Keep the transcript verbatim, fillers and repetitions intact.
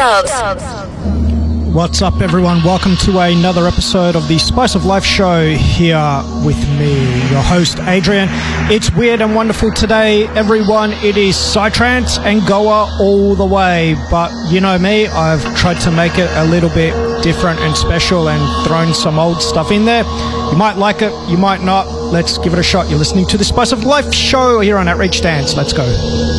Dubs. What's up, everyone? Welcome to another episode of the Spice of Life show here with me, your host, Adrian. It's weird and wonderful today, everyone. It is Psytrance and Goa all the way. But you know me, I've tried to make it a little bit different and special and thrown some old stuff in there. You might like it, you might not. Let's give it a shot. You're listening to the Spice of Life show here on Outreach Dance. Let's go.